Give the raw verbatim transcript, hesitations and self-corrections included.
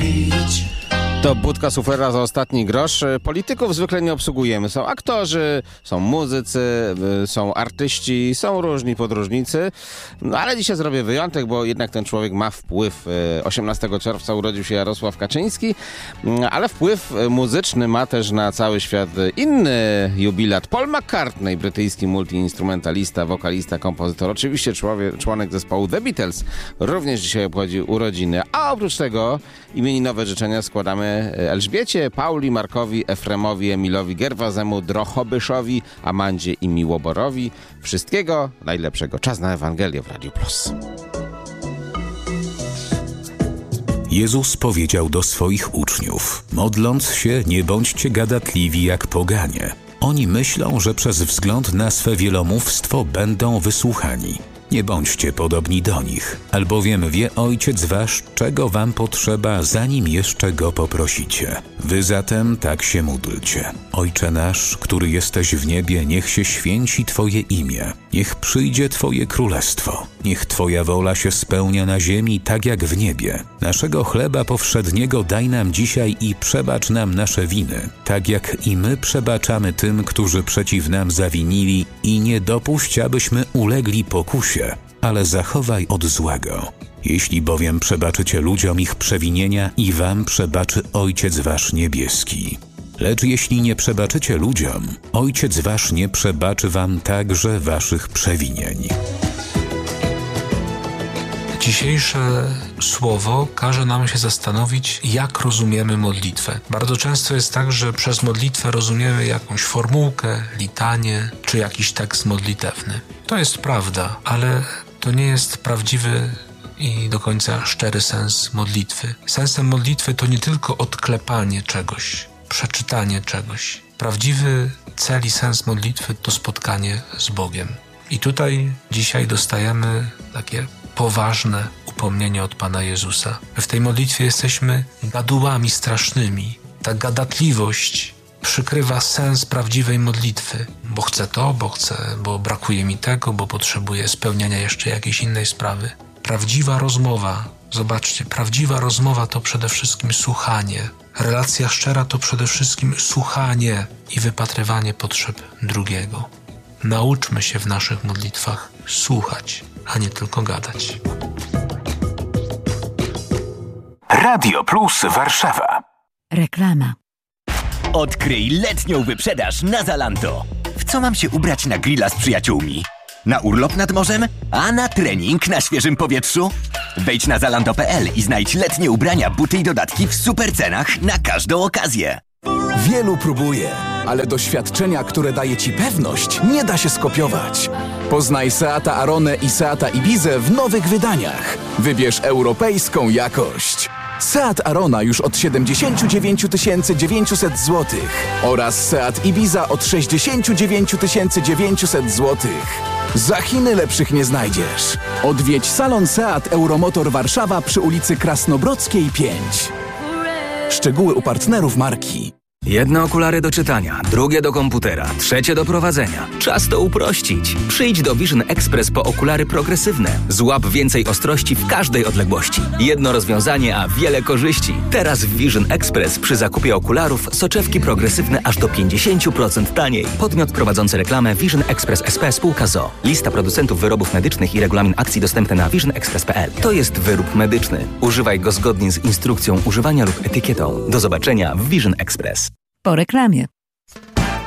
bić. To budka suflera za ostatni grosz. Polityków zwykle nie obsługujemy. Są aktorzy, są muzycy, są artyści, są różni podróżnicy. No ale dzisiaj zrobię wyjątek, bo jednak ten człowiek ma wpływ. osiemnastego czerwca urodził się Jarosław Kaczyński, ale wpływ muzyczny ma też na cały świat inny jubilat. Paul McCartney, brytyjski multiinstrumentalista, wokalista, kompozytor, oczywiście człowiek, członek zespołu The Beatles, również dzisiaj obchodzi urodziny. A oprócz tego imieninowe życzenia składamy Elżbiecie, Pauli, Markowi, Efremowi, Emilowi, Gerwazemu, Drochobyszowi, Amandzie i Miłoborowi. Wszystkiego najlepszego. Czas na Ewangelię w Radiu Plus. Jezus powiedział do swoich uczniów: modląc się, nie bądźcie gadatliwi jak poganie. Oni myślą, że przez wzgląd na swe wielomówstwo będą wysłuchani. Nie bądźcie podobni do nich, albowiem wie Ojciec wasz, czego wam potrzeba, zanim jeszcze Go poprosicie. Wy zatem tak się módlcie. Ojcze nasz, który jesteś w niebie, niech się święci Twoje imię. Niech przyjdzie Twoje królestwo. Niech Twoja wola się spełnia na ziemi, tak jak w niebie. Naszego chleba powszedniego daj nam dzisiaj i przebacz nam nasze winy, tak jak i my przebaczamy tym, którzy przeciw nam zawinili, i nie dopuść, abyśmy ulegli pokusie, ale zachowaj od złego. Jeśli bowiem przebaczycie ludziom ich przewinienia, i wam przebaczy Ojciec wasz niebieski. Lecz jeśli nie przebaczycie ludziom, Ojciec wasz nie przebaczy wam także waszych przewinień. Dzisiejsze słowo każe nam się zastanowić, jak rozumiemy modlitwę. Bardzo często jest tak, że przez modlitwę rozumiemy jakąś formułkę, litanię czy jakiś tekst modlitewny. To jest prawda, ale to nie jest prawdziwy i do końca szczery sens modlitwy. Sensem modlitwy to nie tylko odklepanie czegoś, przeczytanie czegoś. Prawdziwy cel i sens modlitwy to spotkanie z Bogiem. I tutaj dzisiaj dostajemy takie poważne upomnienie od Pana Jezusa. W tej modlitwie jesteśmy gadułami strasznymi. Ta gadatliwość przykrywa sens prawdziwej modlitwy. Bo chcę to, bo chcę, bo brakuje mi tego, bo potrzebuję spełniania jeszcze jakiejś innej sprawy. Prawdziwa rozmowa, zobaczcie, prawdziwa rozmowa to przede wszystkim słuchanie. Relacja szczera to przede wszystkim słuchanie i wypatrywanie potrzeb drugiego. Nauczmy się w naszych modlitwach słuchać, a nie tylko gadać. Radio Plus Warszawa. Reklama. Odkryj letnią wyprzedaż na Zalando. W co mam się ubrać na grilla z przyjaciółmi? Na urlop nad morzem? A na trening na świeżym powietrzu? Wejdź na zalando kropka p l i znajdź letnie ubrania, buty i dodatki w super cenach na każdą okazję. Wielu próbuje, ale doświadczenia, które daje Ci pewność, nie da się skopiować. Poznaj Seata Aronę i Seata Ibizę w nowych wydaniach. Wybierz europejską jakość. Seat Arona już od siedemdziesiąt dziewięć tysięcy dziewięćset złotych oraz Seat Ibiza od sześćdziesiąt dziewięć tysięcy dziewięćset złotych. Za Chiny lepszych nie znajdziesz. Odwiedź salon Seat Euromotor Warszawa przy ulicy Krasnobrodzkiej pięć. Szczegóły u partnerów marki. Jedne okulary do czytania, drugie do komputera, trzecie do prowadzenia. Czas to uprościć. Przyjdź do Vision Express po okulary progresywne. Złap więcej ostrości w każdej odległości. Jedno rozwiązanie, a wiele korzyści. Teraz w Vision Express przy zakupie okularów soczewki progresywne aż do pięćdziesiąt procent taniej. Podmiot prowadzący reklamę Vision Express S P spółka z o o. Lista producentów wyrobów medycznych i regulamin akcji dostępny na vision express kropka p l. To jest wyrób medyczny. Używaj go zgodnie z instrukcją używania lub etykietą. Do zobaczenia w Vision Express. Po reklamie.